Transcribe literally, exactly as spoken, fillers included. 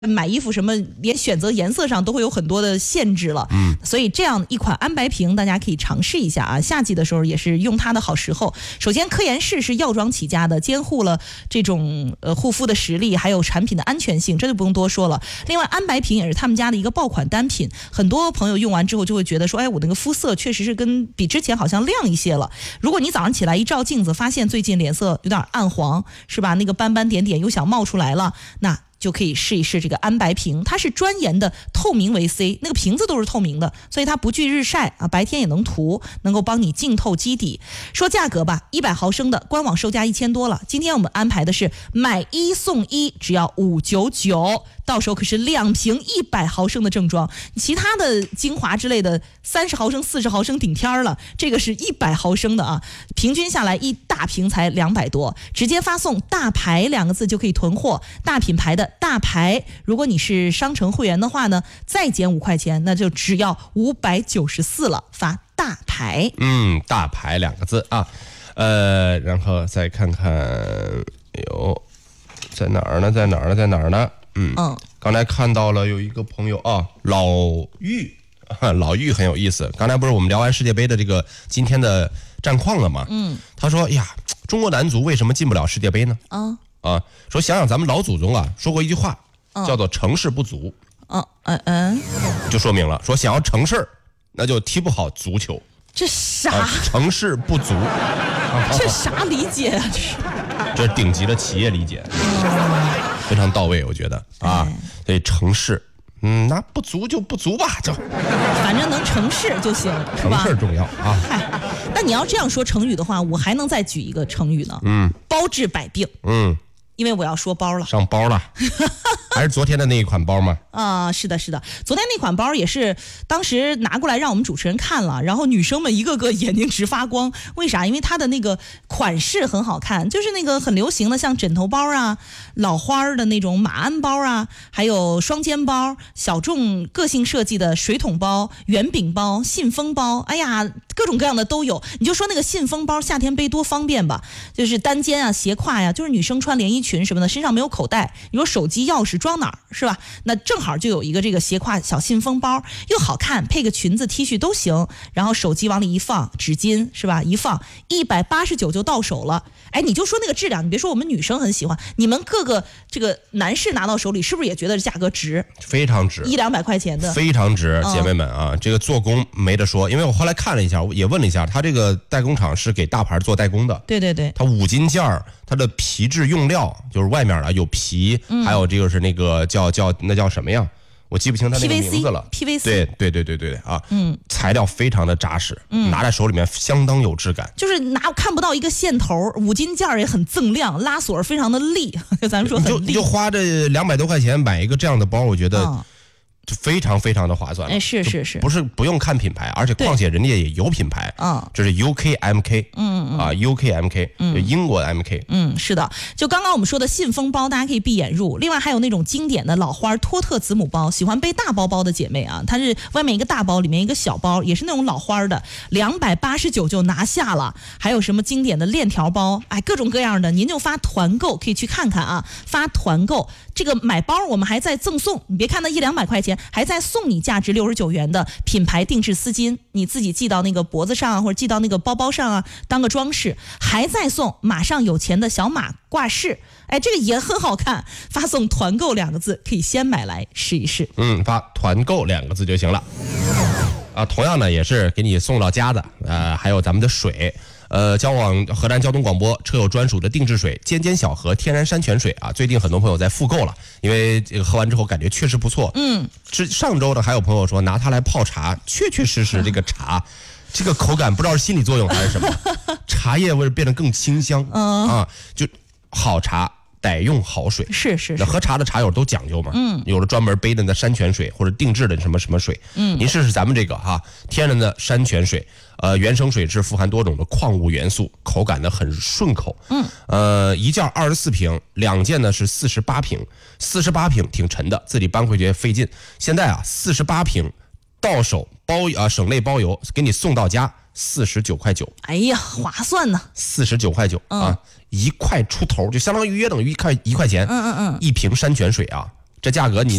买衣服什么，连选择颜色上都会有很多的限制了。嗯，所以这样一款安白瓶，大家可以尝试一下啊。夏季的时候也是用它的好时候。首先，科颜氏是药妆起家的，监护了这种呃护肤的实力，还有产品的安全性，这就不用多说了。另外，安白瓶也是他们家的一个爆款单品，很多朋友用完之后就会觉得说，哎，我那个肤色确实是跟比之前好像亮一些了。如果你早上起来一照镜子，发现最近脸色有点暗黄，是吧？那个斑斑点点又想冒出来了，那就可以试一试这个安白瓶，它是专研的透明维 C， 那个瓶子都是透明的，所以它不惧日晒啊，白天也能涂，能够帮你净透基底。说价格吧，一百毫升的官网售价一千多了，今天我们安排的是买一送一，只要五九九，到手可是两瓶一百毫升的正装，其他的精华之类的三十毫升、四十毫升顶天了，这个是一百毫升的啊，平均下来一大瓶才两百多，直接发送大牌两个字就可以囤货，大品牌的大牌，如果你是商城会员的话呢，再减五块钱，那就只要五百九十四了，发大牌。 嗯，大牌两个字啊，呃，然后再看看，哎呦，在哪儿呢？在哪儿呢？在哪儿呢？嗯嗯，刚才看到了有一个朋友啊，老玉，啊、老玉很有意思。刚才不是我们聊完世界杯的这个今天的战况了吗？嗯，他说呀，中国男足为什么进不了世界杯呢？啊。啊，说想想咱们老祖宗啊说过一句话，嗯、叫做成事不足。嗯嗯嗯，就说明了，说想要成事儿，那就踢不好足球。 这啥？ 啊、成事不足， 这啥理解啊？这是， 这是顶级的企业理解，嗯、非常到位，我觉得啊，所以成事。嗯，那不足就不足吧，就反正能成事就行，是吧？ 成事重要啊。 嗨，那你要这样说成语的话，我还能再举一个成语呢。嗯，包治百病。嗯，因为我要说包了， 上包了，还是昨天的那一款包吗？ 啊、呃，是的，是的，昨天那款包也是当时拿过来让我们主持人看了，然后女生们一个个眼睛直发光。为啥？因为它的那个款式很好看，就是那个很流行的像枕头包啊、老花的那种马鞍包啊，还有双肩包、小众个性设计的水桶包、圆饼包、信封包，哎呀，各种各样的都有。你就说那个信封包，夏天背多方便吧，就是单肩啊、斜挎呀，就是女生穿连衣裙什么的，身上没有口袋，你说手机、钥匙装哪儿是吧？那正好就有一个这个斜挎小信封包，又好看，配个裙子、T 恤都行。然后手机往里一放，纸巾是吧？一放一百八十九就到手了。哎，你就说那个质量，你别说我们女生很喜欢，你们各个这个男士拿到手里，是不是也觉得价格值？ 非常值， 一两百块钱的， 非常值，姐妹们啊，嗯、这个做工没得说。因为我后来看了一下，也问了一下，他这个代工厂是给大牌做代工的。 对对对， 它五金件儿，它的皮质用料就是外面啊有皮，嗯、还有这个是那个叫叫那叫什么呀？我记不清它那个名字了。 P V C， 对对对对对对啊，嗯，材料非常的扎实，嗯，拿在手里面相当有质感， 就是拿看不到一个线头，五金件也很锃亮，拉锁非常的利，咱们说很利。 你就你就花这两百多块钱买一个这样的包，我觉得。嗯就非常非常的划算了， 哎，是是是， 不是不用看品牌，而且况且人家也有品牌，嗯，这是 U K M K， 嗯嗯啊 U K M K， 嗯，英国的 M K， 嗯，是的，就刚刚我们说的信封包，大家可以闭眼入。另外还有那种经典的老花托特子母包，喜欢背大包包的姐妹啊，它是外面一个大包，里面一个小包，也是那种老花的，两百八十九就拿下了。还有什么经典的链条包，哎，各种各样的，您就发团购可以去看看啊，发团购这个买包我们还在赠送，你别看那一两百块钱。还在送你价值六十九元的品牌定制丝巾，你自己系到那个脖子上啊，或者系到那个包包上啊，当个装饰。还在送马上有钱的小马挂饰，哎，这个也很好看。发送团购两个字，可以先买来试一试。 嗯，发团购两个字就行了。啊，同样呢也是给你送到家的，呃，还有咱们的水。呃，交往河南交通广播车友专属的定制水，尖尖小河天然山泉水啊，最近很多朋友在复购了，因为这个喝完之后感觉确实不错。嗯，是上周呢还有朋友说拿它来泡茶，确确实实这个茶，这个口感不知道是心理作用还是什么，茶叶味变得更清香。嗯啊，就好茶。得用好水， 是是是， 喝茶的茶友都讲究嘛，嗯，有了专门杯的那山泉水或者定制的什么什么水，嗯，您试试咱们这个哈，天然的山泉水，呃，原生水质富含多种的矿物元素，口感呢很顺口，嗯，呃，一件二十四瓶，两件呢是四十八瓶，四十八瓶挺沉的，自己搬回去也费劲。现在啊，四十八瓶到手包啊、呃、省内包邮，给你送到家。四十九块九， 哎呀，划算呢！ 四十九块九啊，一块出头，就相当于约等于一块一块钱。嗯嗯嗯，一瓶山泉水啊， 这价格你。